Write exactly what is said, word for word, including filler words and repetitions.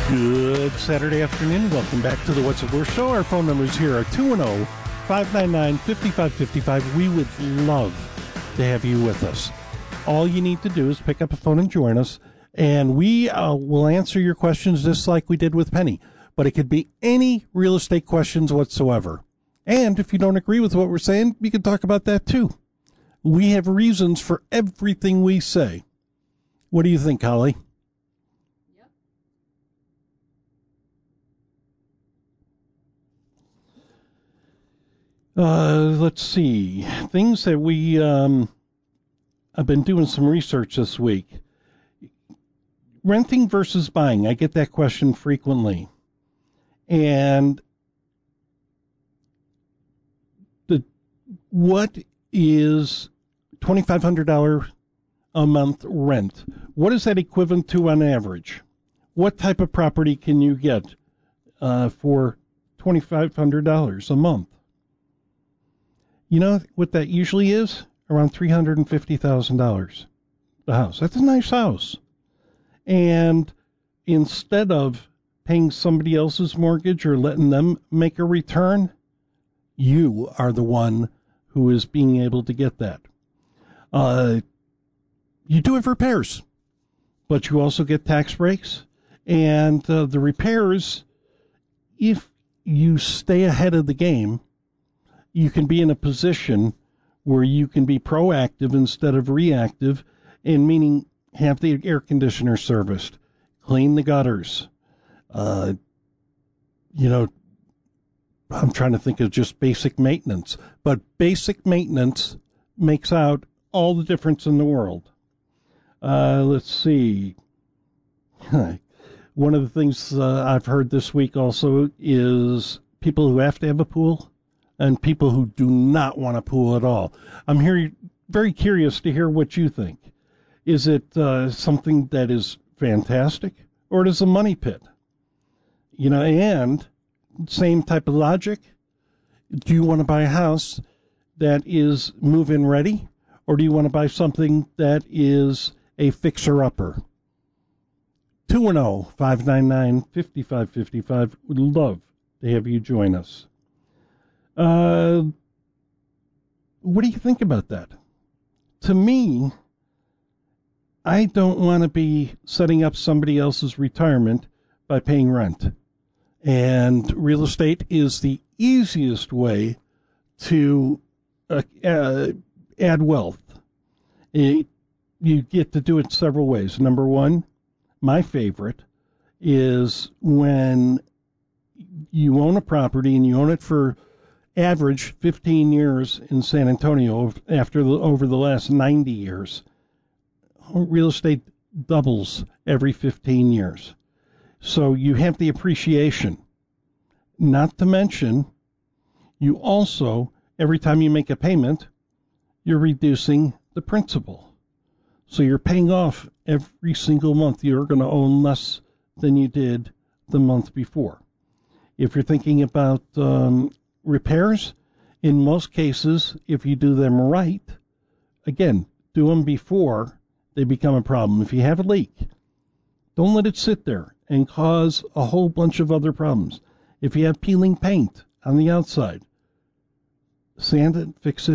Good Saturday afternoon. Welcome back to the What's It Worth show. Our phone numbers here are two one zero, five nine nine, five five five five. We would love to have you with us. All you need to do is pick up a phone and join us, and we uh, will answer your questions just like we did with Penny. But it could be any real estate questions whatsoever. And if you don't agree with what we're saying, we can talk about that too. We have reasons for everything we say. What do you think, Holly? Uh, let's see. Things that we, um, I've been doing some research this week. Renting versus buying. I get that question frequently. And the, what is twenty-five hundred dollars a month rent? What is that equivalent to on average? What type of property can you get, uh, for twenty-five hundred dollars a month? You know what that usually is? Around three hundred fifty thousand dollars the house. That's a nice house. And instead of paying somebody else's mortgage or letting them make a return, you are the one who is being able to get that. Uh, you do have repairs, but you also get tax breaks. And uh, the repairs, if you stay ahead of the game, you can be in a position where you can be proactive instead of reactive, and meaning have the air conditioner serviced, clean the gutters. Uh, you know, I'm trying to think of just basic maintenance, but basic maintenance makes out all the difference in the world. Uh, let's see. One of the things uh, I've heard this week also is people who have to have a pool and people who do not want a pool at all. I'm here very curious to hear what you think. Is it uh, something that is fantastic, or it is a money pit? You know, and same type of logic. Do you want to buy a house that is move-in ready, or do you want to buy something that is a fixer-upper? two one zero, five nine nine, five five five five. Would love to have you join us. Uh, what do you think about that? To me, I don't want to be setting up somebody else's retirement by paying rent. And real estate is the easiest way to uh, uh, add wealth. It, you get to do it several ways. Number one, my favorite, is when you own a property and you own it for average fifteen years in San Antonio. After the, over the last ninety years, real estate doubles every fifteen years. So you have the appreciation. Not to mention, you also, every time you make a payment, you're reducing the principal. So you're paying off every single month. You're going to own less than you did the month before. If you're thinking about um, repairs, in most cases, if you do them right, again, do them before they become a problem. If you have a leak, don't let it sit there and cause a whole bunch of other problems. If you have peeling paint on the outside, sand it, fix it